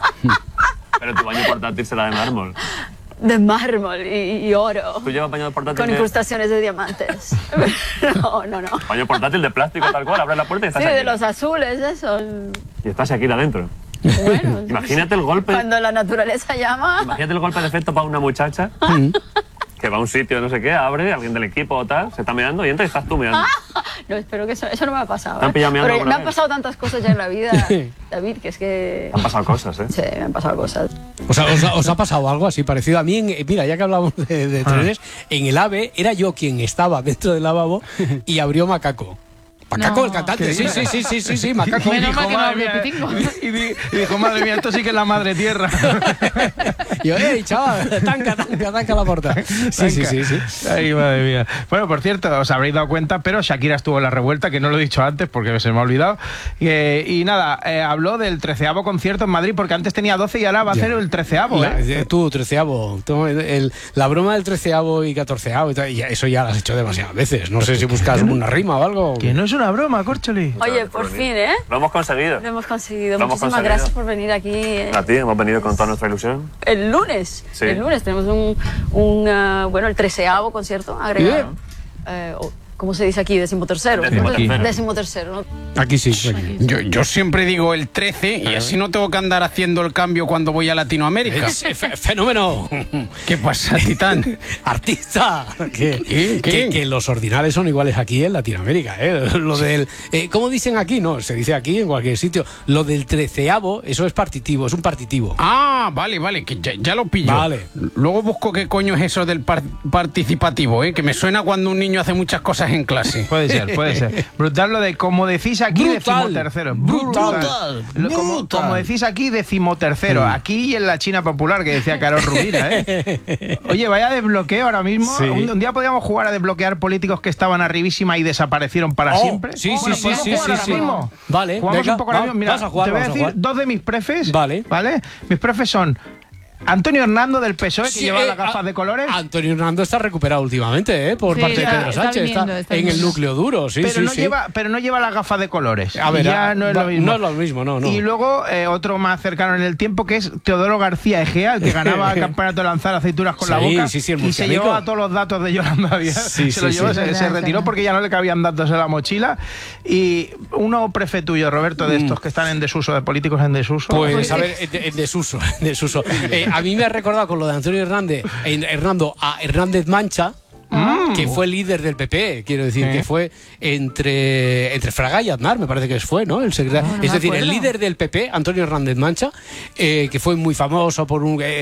Pero tu baño portátil será de mármol. De mármol y, y oro. ¿Tú llevas baño portátil? Con que- incrustaciones de diamantes. No, no, no. Baño portátil de plástico tal cual, abres la puerta y Sí, estás de Shakira. los azules, eso. Y está Shakira adentro. Bueno, Imagínate el golpe. cuando la naturaleza llama. Imagínate el golpe de efecto para una muchacha que va a un sitio, no sé qué, abre, alguien del equipo o tal, se está meando y entra y estás tú meando. No, espero que eso, eso no me ha pasado. ¿Te han ¿eh? pillado meando Pero alguna me han vez? pasado tantas cosas ya en la vida, David, que es que. Han pasado cosas, ¿eh? Sí, me han pasado cosas. O sea, ¿os, ha- os ha pasado algo así parecido? A mí, en- mira, ya que hablamos de, de trenes, en el AVE era yo quien estaba dentro del lavabo y abrió Macaco. Macaco, No. el cantante, ¿Qué sí, sí, dices? sí, sí, sí, sí, Macaco. Menos mal que no madre hable mía, Pitingo. y, di- y dijo, madre mía, esto sí que es la madre tierra. Y yo, ey, chaval, tanca, tanca, tanca la puerta. Sí, sí, sí, sí. Ay, madre mía. Bueno, por cierto, os habréis dado cuenta, pero Shakira estuvo en la revuelta, que no lo he dicho antes porque se me ha olvidado. Eh, y nada, eh, habló del treceavo concierto en Madrid, porque antes tenía doce y ahora va a Ya. hacer el treceavo. La- ¿eh? eh, tú, treceavo. tú, el- el- la broma del treceavo y catorceavo, y tal, y eso ya lo has hecho demasiadas veces. No sé si buscas una rima o algo. Que no es una broma, Córcholi. Oye, por fin, ¿eh? Lo hemos conseguido. Lo hemos conseguido. Lo hemos Muchísimas conseguido. gracias por venir aquí. eh, A ti, hemos venido con toda nuestra ilusión. El lunes. Sí. El lunes tenemos un, un ah, bueno, el treceavo concierto agregado. Eh, o- ¿Cómo se dice aquí? Decimotercero. Decimotercero. Decimotercero, ¿no? Aquí sí. Aquí. Yo, yo siempre digo el trece y así no tengo que andar haciendo el cambio cuando voy a Latinoamérica. Es, fe, fenómeno. ¿Qué pasa, Titán? Artista. Que, ¿Qué? ¿Qué? Que, que los ordinales son iguales aquí en Latinoamérica. ¿eh? Lo del, eh, ¿cómo dicen aquí? No, se dice aquí en cualquier sitio. Lo del treceavo, eso es partitivo, es un partitivo. Ah, vale, vale, que ya, ya lo pillo. Vale. Luego busco qué coño es eso del par participativo, ¿eh? Que me suena cuando un niño hace muchas cosas en clase. Puede ser, puede ser. Brutal lo de como decís aquí, decimotercero. Brutal. Brutal. Lo, como, como decís aquí, decimotercero. Aquí y en la China popular, que decía Carol Rubira, ¿eh? Oye, vaya desbloqueo ahora mismo. Sí. Un, un día podíamos jugar a desbloquear políticos que estaban arribísima y desaparecieron para oh, siempre. Sí, bueno, sí, sí, sí, jugar sí, ahora sí. mismo. Vale, Jugamos venga, un poco ahora va, mismo. Mira, vas a jugar, te voy a vas a decir jugar. dos de mis prefes. Vale. ¿Vale? Mis prefes son Antonio Hernando del P S O E, que Sí, lleva eh, las gafas a, de colores. Antonio Hernando está recuperado últimamente, ¿eh? Por Sí, parte de está- Pedro está Sánchez. viniendo, está está en el viniendo. núcleo duro, sí, pero, sí, no sí. lleva, pero no lleva las gafas de colores. A ver, ya a- no es va- lo mismo. no es lo mismo, no, no. Y luego eh, otro más cercano en el tiempo, que es Teodoro García Egea, el que ganaba el campeonato de lanzar aceitunas con Sí, la boca. sí, sí, el y se murcianico. llevaba todos los datos de Yolanda Díaz. Sí, se sí, los llevó, sí. se, se Verdad, retiró verdad. porque ya no le cabían datos en la mochila. Y uno prefe tuyo, Roberto, de estos que están en desuso, de políticos en desuso. Pues a ver, en, en desuso, en desuso. Eh, a mí me ha recordado con lo de Antonio Hernández, eh, Hernando a Hernández Mancha, Mm. que fue líder del P P, quiero decir, Sí. que fue entre, entre Fraga y Aznar, me parece que fue, ¿no? El secretario, No, no es me decir, el acuerdo. líder del P P, Antonio Hernández Mancha, eh, que fue muy famoso por un, eh,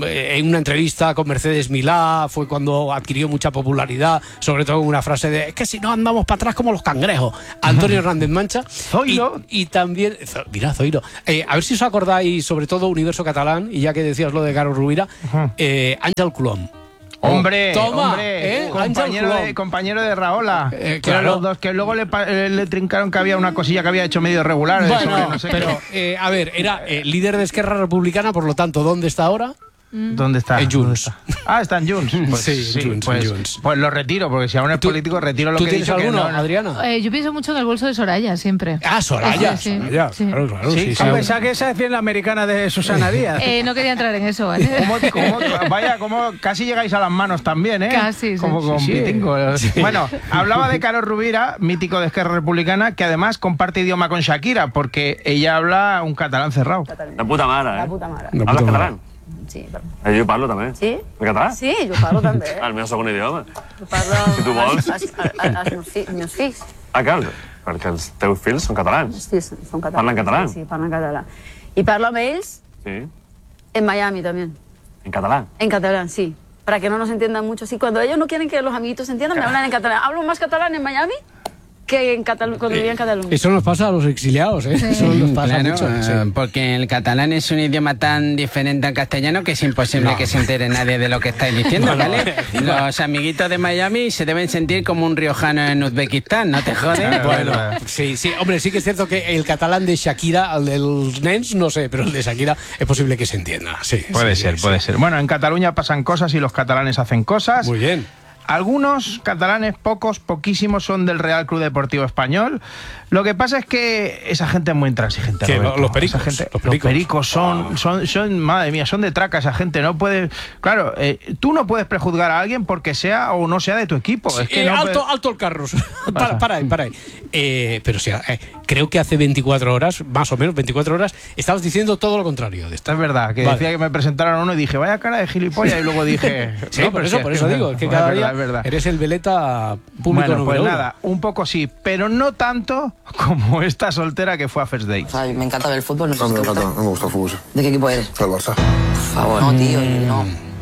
en una entrevista con Mercedes Milá, fue cuando adquirió mucha popularidad, sobre todo con una frase de, es que si no andamos para atrás como los cangrejos. Antonio Hernández Mancha. Zoilo. Y, y también, Zo- mira, Zoilo, eh, a ver si os acordáis, sobre todo Universo Catalán, y ya que decías lo de Carol Rubira, eh, Ángel Colom. Hombre, Toma, hombre, ¿eh? compañero, Ángel de, Colom. compañero de Raola. Eh, Que eran claro. los dos, que luego le, pa- eh, le trincaron que había una cosilla que había hecho medio regular. de Bueno, sobre no sé pero, qué. eh, a ver, era eh, líder de Esquerra Republicana, por lo tanto, ¿dónde está ahora? ¿Dónde está? En ¿Dónde Junts. está? Ah, está en Junts. Pues, Sí, en Junts, pues, en Junts. pues lo retiro, porque si aún es ¿Tú- político, retiro lo ¿Tú que he tienes dicho. que alguno, no, no. Adriana? Eh, yo pienso mucho en el bolso de Soraya, siempre. Ah, Soraya, Sí, sí, Soraya, sí. claro, claro, Sí, sí, sí. A pesar que esa es la americana de Susana Díaz. Eh, no quería entrar en eso, ¿vale? ¿Cómo- cómo- vaya, como casi llegáis a las manos también, ¿eh? Casi, sí. Como con Sí, sí. Pitingo. Bueno, hablaba de Carol Rubira, mítico de Esquerra Republicana, que además comparte idioma con Shakira, porque ella habla un catalán cerrado. La puta mare, eh? La puta mare. La Hablas puta catalán? Sí, però... Eh, jo parlo també. Sí? El català? Sí, jo parlo també. El meu segon idioma. Jo parlo Si tu vols. als, als, als, als meus, fills, meus fills. Ah, clar, perquè els teus fills són catalans. Els fills són catalans. Parlen català? Sí, sí, parlen català. I parlo amb ells Sí, en Miami también. en català. En catalán, sí. Para que no nos entiendan mucho. Sí, cuando ellos no quieren que los amiguitos se entiendan, me hablan en catalán. Hablo más catalán en Miami que en Catalu cuando vivía en Cataluña. Eso nos pasa a los exiliados, ¿eh? Eso nos pasa Claro, mucho. eh, sí. porque el catalán es un idioma tan diferente al castellano que es imposible No. que se entere nadie de lo que estáis diciendo, No, no. ¿vale? Los amiguitos de Miami se deben sentir como un riojano en Uzbekistán, ¿no te joden? Bueno, sí, sí, hombre, sí que es cierto que el catalán de Shakira, el del Nens, no sé, pero el de Shakira es posible que se entienda. Sí, Puede sí, ser, sí, puede sí. ser. Bueno, en Cataluña pasan cosas y los catalanes hacen cosas. Muy bien. Algunos catalanes, pocos, poquísimos, son del Real Club Deportivo Español. Lo que pasa es que esa gente es muy intransigente. Que Roberto. los pericos, Esa gente- los los pericos. pericos son, son, son, madre mía, son de traca esa gente. No puede, claro, eh, tú no puedes prejuzgar a alguien porque sea o no sea de tu equipo. Es que Eh, no alto, puede- alto el carros. para, para ahí, para ahí. Eh, pero sí, eh, creo que hace veinticuatro horas, más o menos veinticuatro horas, estabas diciendo todo lo contrario de esto. Es verdad, que Vale. decía que me presentaron uno y dije, vaya cara de gilipollas, y luego dije... Sí, no, por pero eso, sí, por es eso que- digo, es que es cada verdad, día es verdad. eres el veleta público Bueno, pues número uno. nada, un poco sí, pero no tanto como esta soltera que fue a First Dates. Ay, me encanta ver el fútbol, no sé No, si me te encanta, gusta. no me gusta el fútbol. ¿De qué equipo eres? El Barça. Por favor. No, tío, no.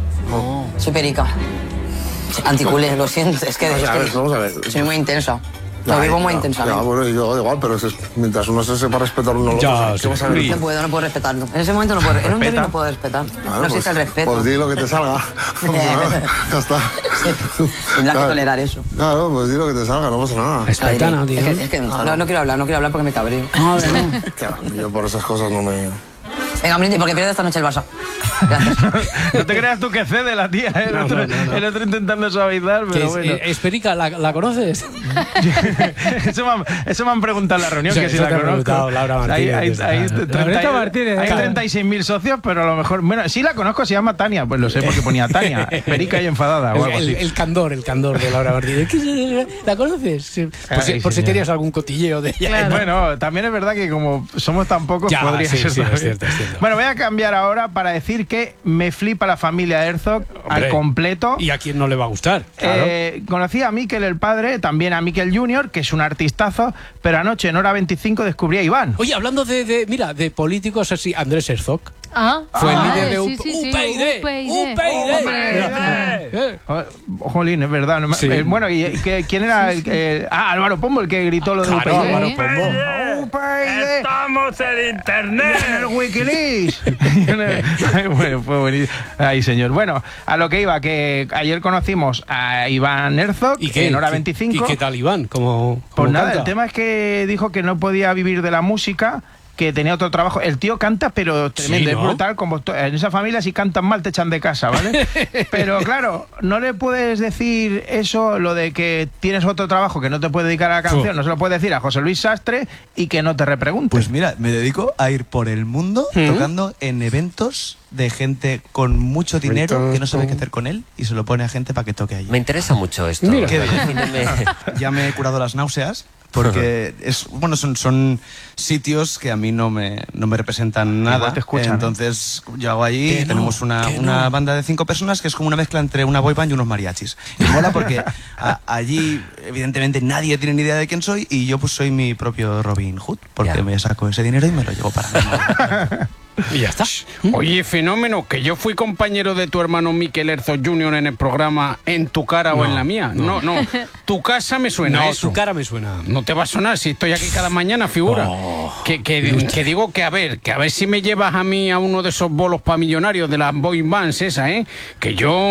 Soy perica. Anticulé, lo siento, es que, Vamos es a ver, que vamos a ver. soy muy intensa. Lo Ya, vivo muy ya, intensamente. Ya, bueno, y yo igual, pero es, mientras uno se sepa respetar uno al Ya, otro, ¿qué sí. vas a ver? No puedo, no puedo respetarlo. En ese momento no puedo, en un Respeta. derbi no puedo respetar. Claro, no existe pues- el respeto. Pues di lo que te salga. Ya está. Tendrás que Claro. tolerar eso. Claro, pues di lo que te salga, no pasa nada. Espartana, es tío. que, es que no, no quiero hablar, no quiero hablar porque me cabreo. Que va, yo por esas cosas no me... Venga, un brindis, porque pierde esta noche el Barça. No te creas tú que cede la tía, ¿eh? el, No, otro, no, no, no. el otro intentando suavizar, Que pero es- bueno. eh, Esperica, ¿la, la conoces? Eso me, han, eso me han preguntado en la reunión, Sí, que si eso la te ha conozco. preguntado Laura Hay, Martínez, hay, desde hay, acá. treinta Laurita Martínez, hay claro. treinta y seis mil socios, pero a lo mejor... Bueno, sí la conozco, se llama Tania. Pues lo sé porque ponía Tania, perica y enfadada o algo el, así. el candor, el candor de Laura Martínez. ¿Qué- ¿La conoces? Sí. Por, si, Ay, por si señor. tenías algún cotilleo de ella. Bueno, también es verdad que como somos tan pocos, Ya, podría sí, ser sí, es también. cierto, es cierto. Bueno, voy a cambiar ahora para decir que me flipa la familia Herzog Hombre, al completo. ¿Y a quién no le va a gustar? Claro. Eh, conocí a Mikel el padre, también a Mikel junior, que es un artistazo, pero anoche en hora veinticinco descubrí a Iván. Oye, hablando de, de, mira, de políticos así, Andrés Herzog. Ah, Fue el ah, líder de sí, U- sí, sí, U P y D. U P y D. Hombre. Oh, Jolín, es verdad. no me- Sí. eh, bueno, ¿y qué- quién era? el que- ah, Álvaro Pombo, el que gritó lo de Claro, U P y D. Álvaro Pombo. U P y D. ¡Estamos en internet! En el Wikileaks. Ay, bueno, fue buenísimo. Ay, señor. Bueno, a lo que iba, que ayer conocimos a Iván Herzog ¿Y qué? en hora ¿Qué- veinticinco. ¿Y qué tal, Iván? ¿Cómo, Pues cómo nada, canta? el tema es que dijo que no podía vivir de la música, que tenía otro trabajo. El tío canta, pero tremendo, Sí, ¿no? es brutal. Como to- en esa familia, si cantan mal, te echan de casa, ¿vale? Pero claro, no le puedes decir eso, lo de que tienes otro trabajo que no te puedes dedicar a la canción, Fu. no se lo puedes decir a José Luis Sastre y que no te repregunte. Pues mira, me dedico a ir por el mundo ¿Mm? tocando en eventos de gente con mucho dinero que no sabe qué hacer con él y se lo pone a gente para que toque allí. Me interesa mucho esto. Mira. Qué bien. Defíneme. Ya me he curado las náuseas porque es bueno son, son sitios que a mí no me, no me representan nada. Igual te escuchan, ¿eh? Entonces yo hago allí, Que no, tenemos una, que una no. banda de cinco personas que es como una mezcla entre una boy band y unos mariachis. Y mola porque a- allí evidentemente nadie tiene ni idea de quién soy y yo pues soy mi propio Robin Hood porque me saco ese dinero y me lo llevo para mí. Y ya está. Oye, fenómeno, que yo fui compañero de tu hermano Mikel Herzog junior en el programa En tu cara o No, en la mía. No, no. no. Tu casa me suena No, eso. tu cara me suena. No te va a sonar si estoy aquí cada mañana, figura. Oh, que, que, que digo que a ver, que a ver si me llevas a mí a uno de esos bolos para millonarios de las boy bands esa, ¿eh? Que yo